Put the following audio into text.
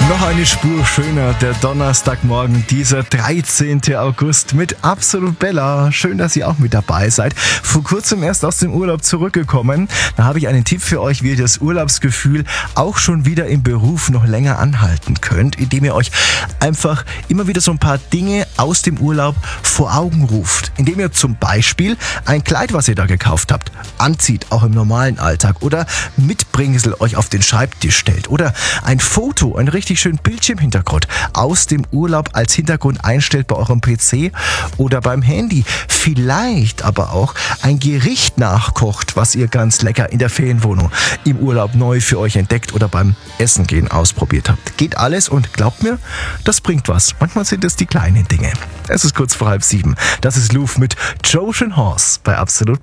Noch eine Spur schöner, der Donnerstagmorgen, dieser 13. August mit Absolut Bella. Schön, dass ihr auch mit dabei seid. Vor kurzem erst aus dem Urlaub zurückgekommen. Da habe ich einen Tipp für euch, wie ihr das Urlaubsgefühl auch schon wieder im Beruf noch länger anhalten könnt, indem ihr euch einfach immer wieder so ein paar Dinge aus dem Urlaub vor Augen ruft. Indem ihr zum Beispiel ein Kleid, was ihr da gekauft habt, anzieht, auch im normalen Alltag, oder Mitbringsel euch auf den Schreibtisch stellt, oder ein Foto, ein richtig schönen Bildschirmhintergrund aus dem Urlaub als Hintergrund einstellt bei eurem PC oder beim Handy. Vielleicht aber auch ein Gericht nachkocht, was ihr ganz lecker in der Ferienwohnung im Urlaub neu für euch entdeckt oder beim Essen gehen ausprobiert habt. Geht alles und glaubt mir, das bringt was. Manchmal sind es die kleinen Dinge. Es ist kurz vor 6:30. Das ist Louvre mit Trojan Horse bei Absolut.